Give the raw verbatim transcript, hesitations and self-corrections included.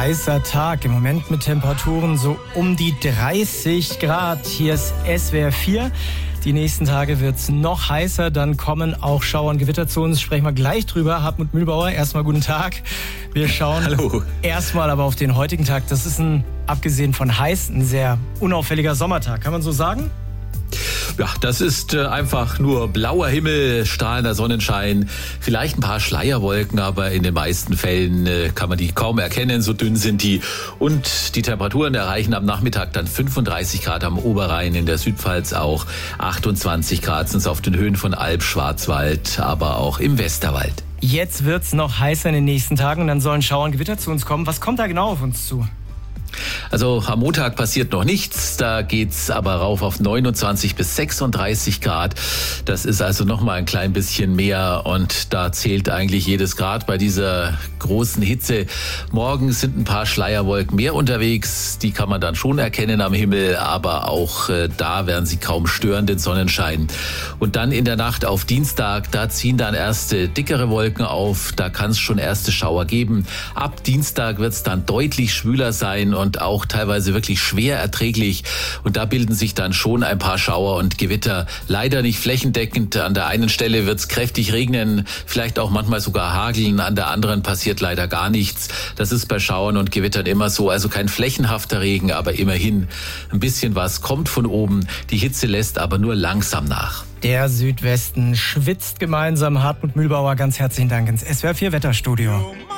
heißer Tag. Im Moment mit Temperaturen so um die dreißig Grad. Hier ist S W R vier. Die nächsten Tage wird es noch heißer. Dann kommen auch Schauer und Gewitter zu uns. Sprechen wir gleich drüber. Hartmut Mühlbauer, erstmal guten Tag. Wir schauen Hallo. erstmal aber auf den heutigen Tag. Das ist ein, abgesehen von heiß, ein sehr unauffälliger Sommertag. Kann man so sagen? Ja, das ist äh, einfach nur blauer Himmel, strahlender Sonnenschein, vielleicht ein paar Schleierwolken, aber in den meisten Fällen äh, kann man die kaum erkennen, so dünn sind die. Und die Temperaturen erreichen am Nachmittag dann fünfunddreißig Grad am Oberrhein, in der Südpfalz auch achtundzwanzig Grad sind es auf den Höhen von Alb, Schwarzwald, aber auch im Westerwald. Jetzt wird's noch heißer in den nächsten Tagen und dann sollen Schauer und Gewitter zu uns kommen. Was kommt da genau auf uns zu? Also am Montag passiert noch nichts, da geht's aber rauf auf neunundzwanzig bis sechsunddreißig Grad. Das ist also noch mal ein klein bisschen mehr und da zählt eigentlich jedes Grad bei dieser großen Hitze. Morgen sind ein paar Schleierwolken mehr unterwegs, die kann man dann schon erkennen am Himmel, aber auch äh, da werden sie kaum stören, den Sonnenschein. Und dann in der Nacht auf Dienstag, da ziehen dann erste dickere Wolken auf, da kann es schon erste Schauer geben. Ab Dienstag wird's dann deutlich schwüler sein und auch teilweise wirklich schwer erträglich. Und da bilden sich dann schon ein paar Schauer und Gewitter. Leider nicht flächendeckend. An der einen Stelle wird es kräftig regnen, vielleicht auch manchmal sogar hageln. An der anderen passiert leider gar nichts. Das ist bei Schauern und Gewittern immer so. Also kein flächenhafter Regen, aber immerhin ein bisschen was kommt von oben. Die Hitze lässt aber nur langsam nach. Der Südwesten schwitzt gemeinsam. Hartmut Mühlbauer, ganz herzlichen Dank ins S W R vier Wetterstudio.